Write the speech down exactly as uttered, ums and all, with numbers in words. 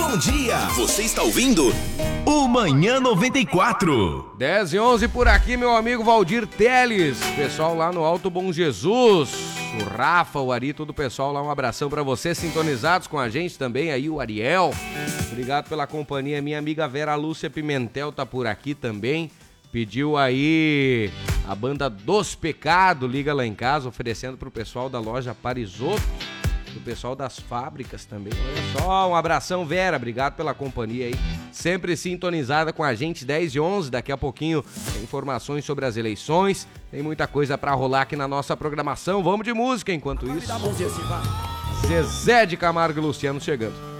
bom dia. Você está ouvindo o Manhã noventa e quatro. dez e onze por aqui, meu amigo Valdir Teles. Pessoal lá no Alto Bom Jesus. O Rafa, o Ari, todo o pessoal lá, um abração pra vocês, sintonizados com a gente também, aí o Ariel. Obrigado pela companhia, minha amiga Vera Lúcia Pimentel tá por aqui também. Pediu aí a banda Dos Pecados, liga lá em casa, oferecendo pro pessoal da loja Parisotto, do pessoal das fábricas também. Olha só, um abração, Vera, obrigado pela companhia aí. Sempre sintonizada com a gente, dez e onze, daqui a pouquinho tem informações sobre as eleições, tem muita coisa pra rolar aqui na nossa programação. Vamos de música enquanto isso. Zezé de Camargo e Luciano chegando.